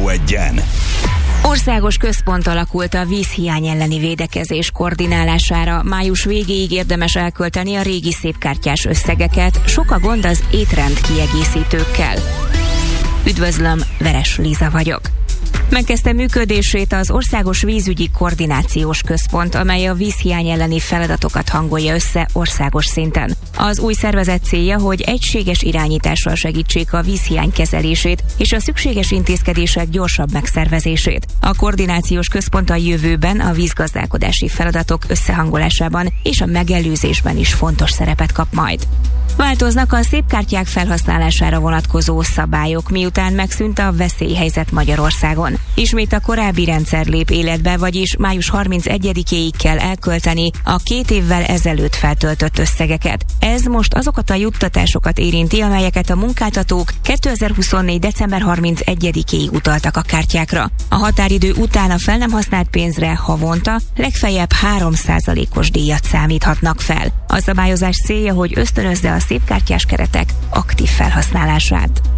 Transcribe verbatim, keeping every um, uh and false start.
Rádió Egyen. Országos központ alakult a vízhiány elleni védekezés koordinálására. Május végéig érdemes elkölteni a régi szépkártyás összegeket, sok a gond az étrend kiegészítőkkel. Üdvözlöm, Veres Liza vagyok. Megkezdte működését az Országos Vízügyi Koordinációs Központ, amely a vízhiány elleni feladatokat hangolja össze országos szinten. Az új szervezet célja, hogy egységes irányítással segítsék a vízhiány kezelését és a szükséges intézkedések gyorsabb megszervezését. A koordinációs központ a jövőben a vízgazdálkodási feladatok összehangolásában és a megelőzésben is fontos szerepet kap majd. Változnak a szépkártyák felhasználására vonatkozó szabályok, miután megszűnt a veszélyhelyzet Magyarországon. Ismét a korábbi rendszer lép életbe, vagyis május harmincegyedikéig kell elkölteni a két évvel ezelőtt feltöltött összegeket. Ez most azokat a juttatásokat érinti, amelyeket a munkáltatók kétezer-huszonnégy. december harmincegyedikéig utaltak a kártyákra. A határidő után a fel nem használt pénzre havonta legfeljebb három százalékos díjat számíthatnak fel. A szabályozás célja, hogy ösztönözze a szépkártyás keretek aktív felhasználását.